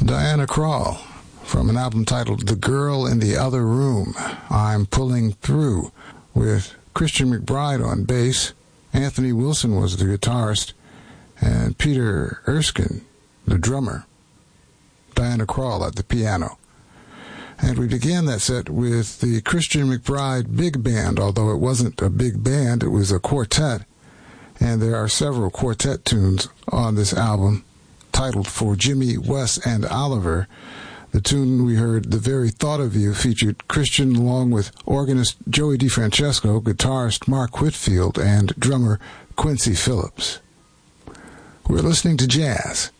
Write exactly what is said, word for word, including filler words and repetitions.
Diana Krall from an album titled The Girl in the Other Room, I'm Pulling Through, with Christian McBride on bass. Anthony Wilson was the guitarist, and Peter Erskine, the drummer. Diana Krall at the piano. And we began that set with the Christian McBride Big Band, although it wasn't a big band, it was a quartet. And there are several quartet tunes on this album, titled For Jimmy, Wes, and Oliver. The tune we heard, The Very Thought of You, featured Christian along with organist Joey DeFrancesco, guitarist Mark Whitfield, and drummer Quincy Phillips. We're listening to jazz